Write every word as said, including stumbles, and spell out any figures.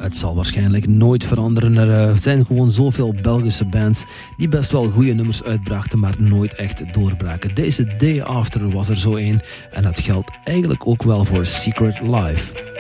het zal waarschijnlijk nooit veranderen. Er uh, zijn gewoon zoveel Belgische bands die best wel goede nummers uitbrachten, maar nooit echt doorbraken. Deze Day After was er zo een en dat geldt eigenlijk ook wel voor Secret Life.